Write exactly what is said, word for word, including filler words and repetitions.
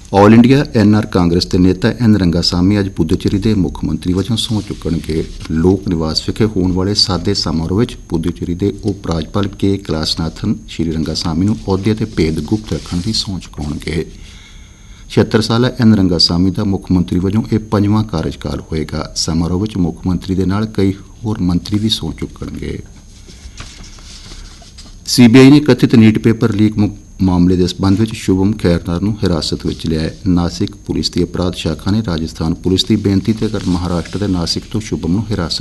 All India N R Congress ਦੇ ਨੇਤਾ ਐਨ ਰੰਗਾਸਾਮੀ ਅੱਜ ਪੁਦੂਚੇਰੀ ਦੇ ਮੁੱਖ ਮੰਤਰੀ ਵਜੋਂ ਸਹੁੰ ਚੁੱਕਣਗੇ। ਲੋਕ ਨਿਵਾਸ ਵਿਖੇ ਹੋਣ ਵਾਲੇ ਸਾਦੇ ਸਮਾਰੋਹ ਵਿੱਚ ਪੁਦੂਚੇਰੀ ਦੇ ਉਪ ਰਾਜਪਾਲ ਕੇ ਕੈਲਾਸਨਾਥਨ ਸ਼੍ਰੀ ਰੰਗਾਸਾਮੀ ਨੂੰ ਅਹੁਦੇ ਅਤੇ ਭੇਦ ਗੁਪਤ ਰੱਖਣ ਦੀ ਸਹੁੰ ਚੁਕਾਉਣਗੇ। ਛਿਅੱਤਰ ਸਾਲਾ ਐਨ ਰੰਗਾਸਾਮੀ ਦਾ ਮੁੱਖ ਮੰਤਰੀ ਵਜੋਂ ਇਹ ਪੰਜਵਾਂ ਕਾਰਜਕਾਲ ਹੋਏਗਾ। ਸਮਾਰੋਹ ਵਿੱਚ ਮੁੱਖ ਮੰਤਰੀ ਦੇ ਨਾਲ ਕਈ ਹੋਰ ਮੰਤਰੀ ਵੀ ਸਹੁੰ ਚੁੱਕਣਗੇ। ਸੀ ਬੀ ਆਈ ਨੇ ਕਥਿਤ ਨੀਟ ਪੇਪਰ ਲੀਕ ਮਾਮਲੇ ਦੇ ਸਬੰਧ ਵਿੱਚ ਸ਼ੁਭਮ ਖੈਰਨਾਰ ਨੂੰ ਹਿਰਾਸਤ ਵਿੱਚ ਲਿਆ ਹੈ। ਨਾਸਿਕ ਪੁਲਿਸ ਦੀ ਅਪਰਾਧ ਸ਼ਾਖਾ ਨੇ ਰਾਜਸਥਾਨ ਪੁਲਿਸ ਦੀ ਬੇਨਤੀ ਤੇ ਮਹਾਰਾਸ਼ਟਰ ਦੇ ਨਾਸਿਕ ਤੋਂ ਸ਼ੁਭਮ ਨੂੰ ਹਿਰਾਸਤ